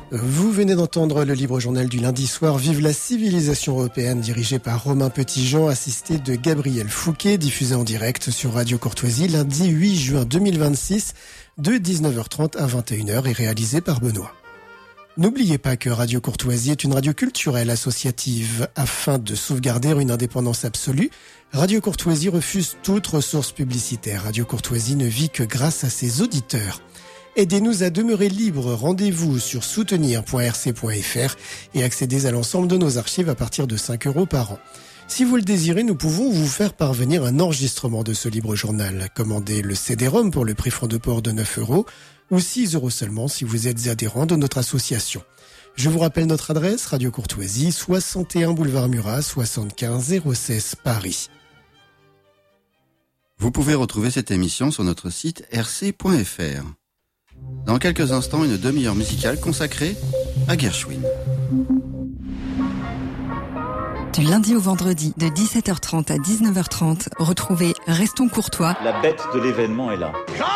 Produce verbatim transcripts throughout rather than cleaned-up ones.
Vous venez d'entendre le libre journal du lundi soir Vive la civilisation européenne, dirigé par Romain Petitjean, assisté de Gabriel Fouquet, diffusé en direct sur Radio Courtoisie lundi huit juin deux mille vingt-six de dix-neuf heures trente à vingt et une heures et réalisé par Benoît. N'oubliez pas que Radio Courtoisie est une radio culturelle associative. Afin de sauvegarder une indépendance absolue, Radio Courtoisie refuse toute ressource publicitaire. Radio Courtoisie ne vit que grâce à ses auditeurs. Aidez-nous à demeurer libres. Rendez-vous sur soutenir point r c point f r et accédez à l'ensemble de nos archives à partir de cinq euros par an. Si vous le désirez, nous pouvons vous faire parvenir un enregistrement de ce libre journal. Commandez le C D-ROM pour le prix franc de port de neuf euros ou six euros seulement si vous êtes adhérent de notre association. Je vous rappelle notre adresse, Radio Courtoisie, soixante et un boulevard Murat, soixante-quinze zéro seize Paris. Vous pouvez retrouver cette émission sur notre site r c point f r. Dans quelques instants, une demi-heure musicale consacrée à Gershwin. Du lundi au vendredi, de dix-sept heures trente à dix-neuf heures trente, retrouvez Restons Courtois. La bête de l'événement est là.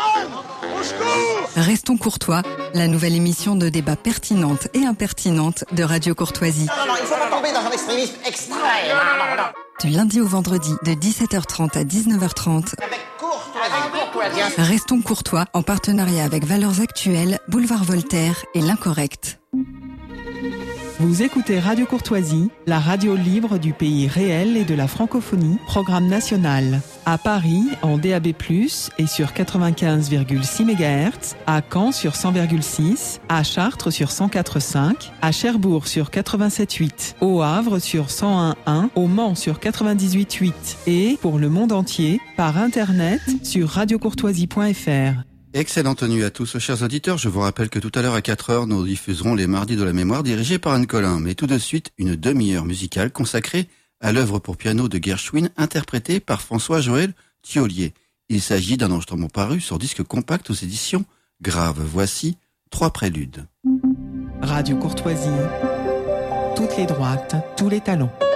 Restons Courtois, la nouvelle émission de débat pertinente et impertinente de Radio Courtoisie. Non, non, non, il ne faut pas tomber dans un extrémisme extrême. Non, non, non. Du lundi au vendredi, de dix-sept heures trente à dix-neuf heures trente. Avec courtoisie, courtoisie. Restons Courtois, en partenariat avec Valeurs Actuelles, Boulevard Voltaire et L'Incorrect. Vous écoutez Radio Courtoisie, la radio libre du pays réel et de la francophonie, programme national. À Paris, en D A B plus, et sur quatre-vingt-quinze virgule six mégahertz, à Caen sur cent virgule six, à Chartres sur cent quatre virgule cinq, à Cherbourg sur quatre-vingt-sept virgule huit, au Havre sur cent un virgule un, au Mans sur quatre-vingt-dix-huit virgule huit et, pour le monde entier, par Internet sur radio courtoisie point f r. Excellente nuit à tous, chers auditeurs. Je vous rappelle que tout à l'heure à quatre heures, nous diffuserons les Mardis de la mémoire dirigés par Anne Collin. Mais tout de suite, une demi-heure musicale consacrée à l'œuvre pour piano de Gershwin, interprétée par François-Joël Thiollier. Il s'agit d'un enregistrement paru sur disque compact aux éditions Grave. Voici trois préludes. Radio Courtoisie, toutes les droites, tous les talons.